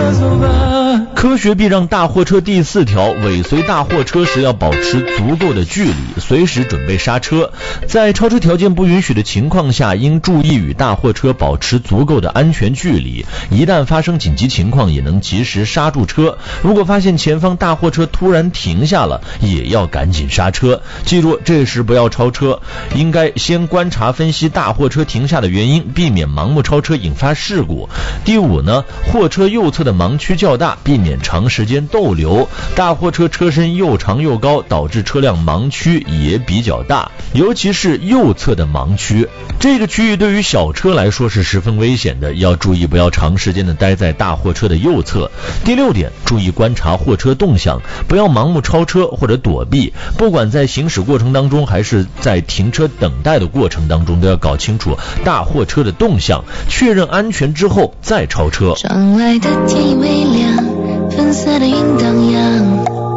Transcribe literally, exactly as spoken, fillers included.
科学避让大货车第四条，尾随大货车时要保持足够的距离，随时准备刹车。在超车条件不允许的情况下，应注意与大货车保持足够的安全距离，一旦发生紧急情况也能及时刹住车。如果发现前方大货车突然停下了，也要赶紧刹车。记住，这时不要超车，应该先观察分析大货车停下的原因，避免盲目超车引发事故。第五呢，货车右侧的盲区较大，避免长时间逗留。大货车车身又长又高，导致车辆盲区也比较大，尤其是右侧的盲区，这个区域对于小车来说是十分危险的，要注意不要长时间的待在大货车的右侧。第六点，注意观察货车动向，不要盲目超车或者躲避，不管在行驶过程当中还是在停车等待的过程当中，都要搞清楚大货车的动向，确认安全之后再超车。 窗外的天已微亮，粉色的云荡漾，